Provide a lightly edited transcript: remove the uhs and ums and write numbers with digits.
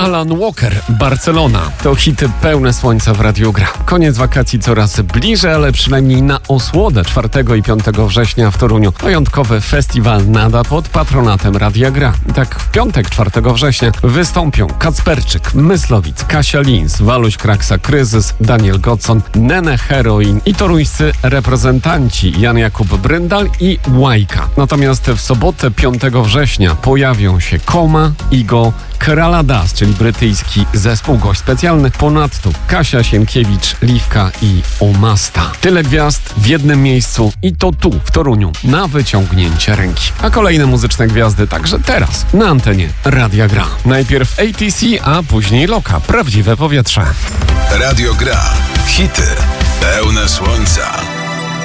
Alan Walker, Barcelona. To hity pełne słońca w Radiu Gra. Koniec wakacji coraz bliżej, ale przynajmniej na osłodę 4 i 5 września w Toruniu wyjątkowy festiwal Nada pod patronatem Radia Gra. I tak w piątek 4 września wystąpią Kacperczyk, Myslowic, Kasia Lins, Waluś Kraksa Kryzys, Daniel Godson, Nene Heroin i toruńscy reprezentanci Jan Jakub Bryndal i Łajka. Natomiast w sobotę 5 września pojawią się Koma, Igo, Kerala Das, czyli brytyjski zespół gość specjalny. Ponadto Kasia Sienkiewicz, Liwka i Omasta. Tyle gwiazd w jednym miejscu i to tu, w Toruniu, na wyciągnięcie ręki. A kolejne muzyczne gwiazdy także teraz, na antenie Radia Gra. Najpierw ATC, a później Loka. Prawdziwe powietrze. Radio Gra. Hity pełne słońca.